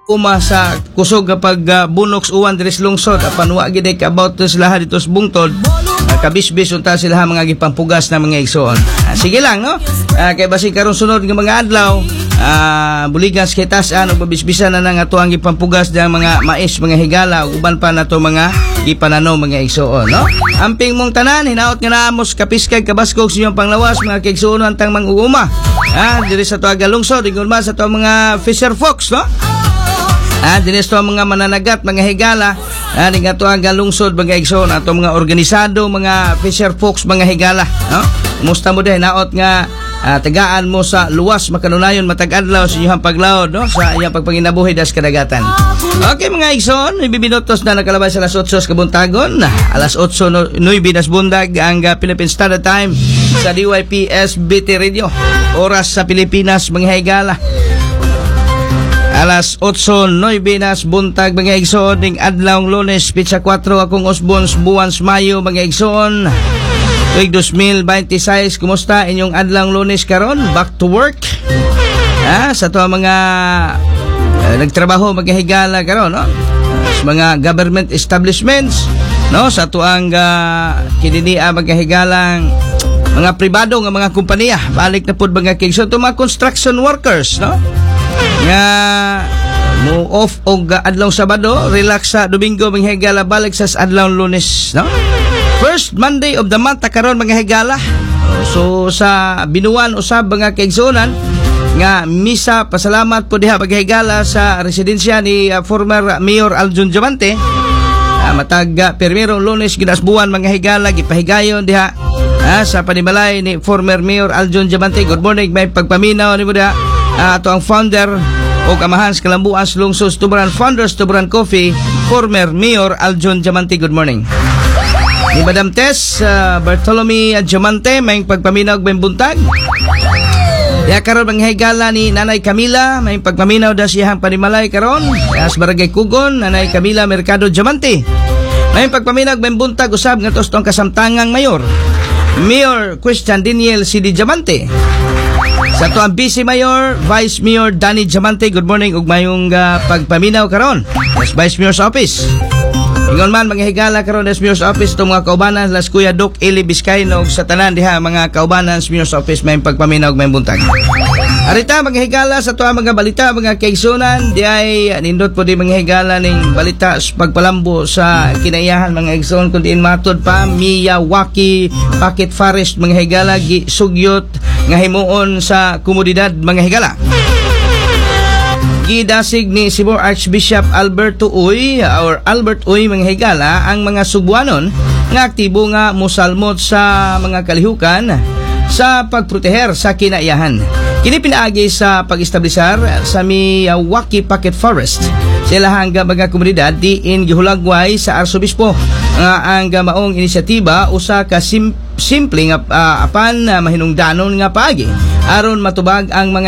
uma sa kusog kapag bunoks uwan diris lungsod apan wa gid ka about to sila dito sa bungtod kabisbis unta sila mga gipampugas na mga igsoon. Sige lang no, kay basig karon sunod nga mga adlaw buligas kay tas-an ug babisbisan na nang atuang gipampugas dang mga mais, mga higala ug uban pa nato mga gipananaw mga igsoon no. Amping mong tanan hinaot nga naamos kapiskay kabaskog sa inyong panglawas mga kaigsoon antang manguguma diri sa tuaga lungsod ingon man sa tuang mga fisher folks no. Dinis to mga mananagat, mga higala, di nga to ang galungsod, mga igsoon, ato mga organisado, mga fisher folks, mga higala. No? Kumusta mo din, naot nga tagaan mo sa luwas, makanunayon, matag-adlaw sa inyong paglaod, no? Sa iyong pagpanginabuhi das kadagatan. Okay mga igsoon, ibibinotos na nakalabay sa alas 8 kabuntagon, alas 8:09 das bundag, ang Philippine Standard Time sa DYPS BT Radio, oras sa Pilipinas, mga higala. Alas 8:09 nas buntag mga igsoon ning adlawng Lunes pitsa 4 akong Osbons buwan sa Mayo mga igsoon. Tuig 2026 kumusta inyong adlawng Lunes karon? Back to work. Sa to mga nagtrabaho maghigala karon no. Sa mga government establishments no sa tuang kininia maghigalang mga pribado nga mga kompanya balik na pud mga igsoon to mga construction workers no. Nga mo off og adlaw Sabado, relax sa Domingo mga higala balik sa adlaw Lunes, no? First Monday of the month karon mga higala. So sa binuan usab mga kaigsunan nga misa pasalamat po diha mga higala sa residensya ni former Mayor Aljon Diamante. Matag permirong Lunes ginasbuan mga higala gipahigayon diha sa panimalay ni former Mayor Aljon Diamante. Good morning, may pagpaminaw ni mo diha. Ato ang founder o amahan sa Kalambuan Lungsod Tuburan Founders Tuburan Coffee, former Mayor Aljon Diamante. Good morning. Ni Madam Tess Bartolome Diamante may pagpaminaw ng buntag. Ya karon mga higala ni Nanay Camila may pagpaminaw da siyang panimalay karon sa Barangay Kugon. Nanay Camila Mercado Diamante may pagpaminaw ng buntag usab nga tostong kasamtangang mayor Mayor Christian Daniel C.D. Diamante. Sa to ang Vice Mayor, Vice Mayor Danny Diamante, good morning ug mayong pagpaminaw karon sa Vice Mayor's Office. Ingon man mga higala karon sa Mayor's Office itong mga kaubanan las Kuya Doc Eli Vizcaino sa tanan diha mga kaubanan sa Mayor's Office may pagpaminaw ug may buntag. Arita mga higala sa to ang mga balita mga kaigsunan di ay nindot po di mga higala ning balita sa pagpalambo sa kinaiyahan mga igsoon kun diin matod pa Miyawaki Pocket Forest mga higala gisugyot nga himuon sa komunidad mga higala. Gidasig ni Cebu Archbishop Albert Uy mga higala ang mga Subuanon nga aktibo nga mosalmot sa mga kalihukan sa pagproteher sa kinaiyahan. Kini pinaagi sa pag-establisar sa Miyawaki Pocket Forest. Sila hangga mga komunidad diin gihulagway sa Arsobispo nga ang maong inisyatiba usa ka simple nga apan mahinungdanon nga paagi aron matubag ang mga